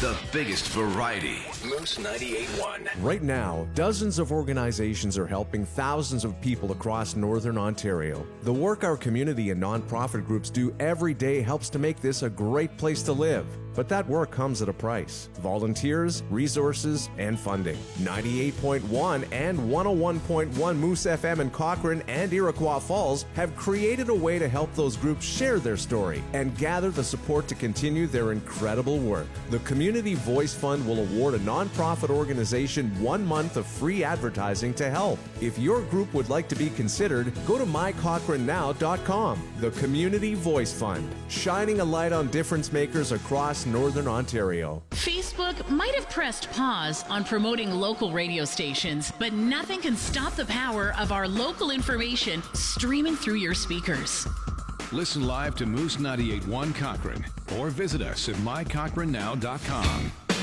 The biggest variety. Moose 98.1. Right now, dozens of organizations are helping thousands of people across Northern Ontario. The work our community and nonprofit groups do every day helps to make this a great place to live. But that work comes at a price. Volunteers, resources, and funding. 98.1 and 101.1 Moose FM in Cochrane and Iroquois Falls have created a way to help those groups share their story and gather the support to continue their incredible work. The Community Voice Fund will award a nonprofit organization 1 month of free advertising to help. If your group would like to be considered, go to mycochranow.com. The Community Voice Fund, shining a light on difference makers across Northern Ontario. Facebook might have pressed pause on promoting local radio stations, but nothing can stop the power of our local information streaming through your speakers. Listen live to Moose 98.1 Cochrane or visit us at mycochranow.com.